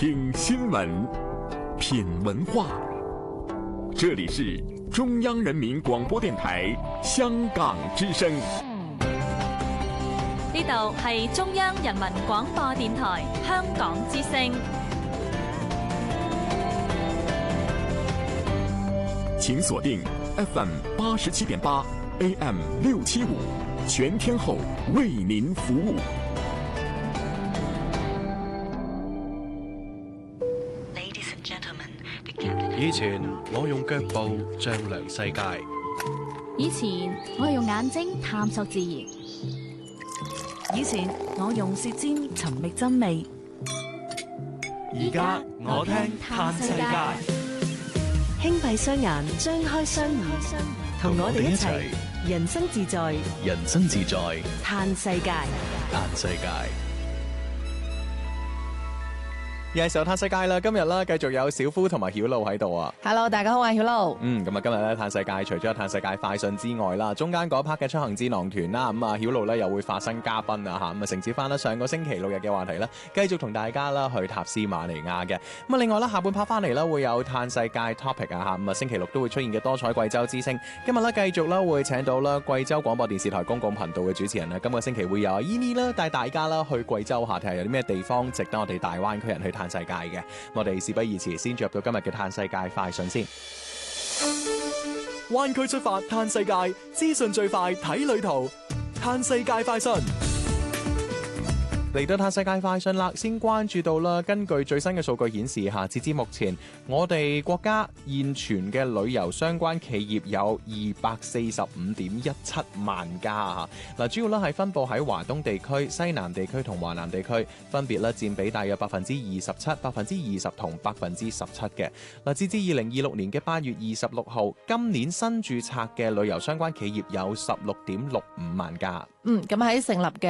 听新闻，品文化。这里是中央人民广播電台香港之聲。 呢度係中央人民廣播電台香港之聲。 請鎖定 FM 87.8 AM 675，全天候為您服務。 以前我用腳步丈量世界， 以前我用眼睛探索自然， 以前我用舌尖尋覓真味， 而家我聽嘆世界。 輕閉雙眼，張開雙耳，同我哋一齊人生自在， 人生自在， 嘆世界， 嘆世界。 又係時候嘆世界啦！今日啦，繼續有小夫同埋曉露喺度啊。 Hello， 大家好，我係曉露。 咁啊，今日咧嘆世界，除咗有嘆世界快訊之外啦，中間嗰 part 嘅出行智囊團啦，咁啊曉露咧又會發生嘉賓啊吓，咁啊承接翻啦上個星期六日嘅話題啦，繼續同大家啦去塔斯馬尼亞嘅。咁啊，另外啦下半 part 翻嚟啦會有嘆世界 topic 啊吓，咁啊星期六都會出現嘅多彩貴州之聲。今日咧繼續啦會請到啦貴州廣播電視台公共頻道嘅主持人啦，今個星期會有阿伊妮啦帶大家啦去貴州下睇下有啲咩地方值得我哋大灣區人去嘆世界嘅。我哋事不宜遲，先進入到今日嘅嘆世界快訊先。灣區出發嘆世界，資訊最快睇旅途，嘆世界快訊。嚟到嘆世界快訊啦，先關注到啦。根據最新嘅數據顯示下，截至目前，我哋國家現存嘅旅遊相關企業有245.17萬家嗱，主要咧係分佈喺華東地區、西南地區同華南地區，分別咧佔比大約27%、20%同17%嘅。嗱，截至2026年嘅8月26號，今年新註冊嘅旅遊相關企業有16.65萬家。 咁喺成立嘅